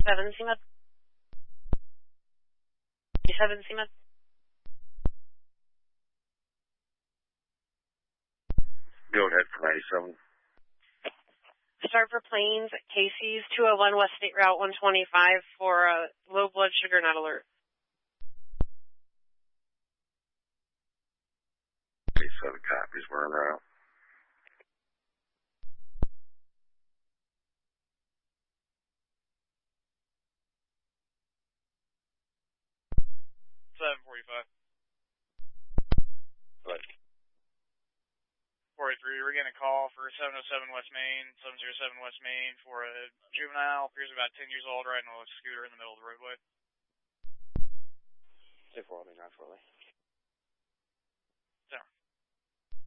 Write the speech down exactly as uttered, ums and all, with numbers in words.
seven C M E D. seven C M E D. Go ahead for ninety-seven. Start for planes, Casey's, two oh one West State Route one twenty-five for uh, low blood sugar not alert. ninety-seven copies, we're en route. seven forty-five. Right. forty-three, we're getting a call for seven oh seven West Main, seven oh seven West Main for a juvenile, appears about ten years old, riding a scooter in the middle of the roadway. Say four, I'll be nine shortly.